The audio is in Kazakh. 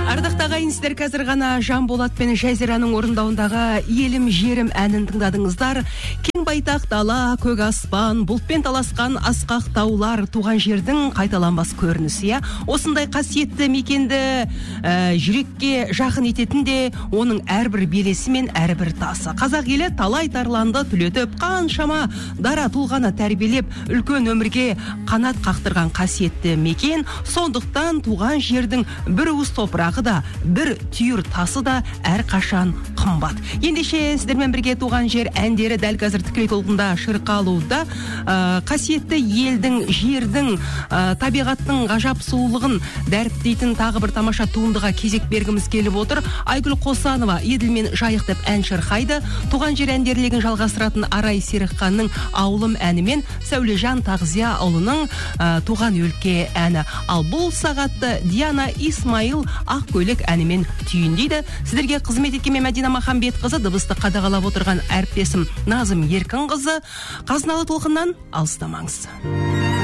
Ардақты ағайын, сіздер қазір ғана Жанболат пен Жазираның орындауындағы елім жерім әнін тыңдадыңыздар. Кең байтақ дала, көк аспан, бұлтпен таласқан асқақ таулар, туған жердің қайталанбас көрінісі. Осындай қасиетті мекенді жүрекке жақын ететін де оның әрбір белесі мен әрбір тасы. Қазақ елі талай тарланды түлетіп, қаншама дара тұлғаны тәрбиелеп, үлкен өмірге қанат қақтырған қасиетті мекен. Сондықтан туған жердің бір уыс топырағы да, бір түйір тасы да әрқашан қымбат. Ендеше сіздермен бірге туған жер әндері дәл қазір тікелей толқында шырқалуда. Қасиетті елдің, жердің, табиғаттың ғажап сұлулығын дәріптейтін тағы бір тамаша туындыға кезек бергіміз келіп отыр. Айгүл Қосанова Еділ мен Жайық деп ән шырқайды. Туған жер әндерлігін жалғастыратын Арай Серікханның Ауылым әні мен Сәулежан Тағзия ұлының Туған өлке әні. Ал бұл сағатты Диана Исмаил Ақ көйлек әнімен түйіндейді. Сіздерге қызмет еткен Мәдина Махамбетқызы, дыбысты қадағалап отырған әріптесім Назым Еркінқызы. Қазыналы толқыннан алыстамаңыз.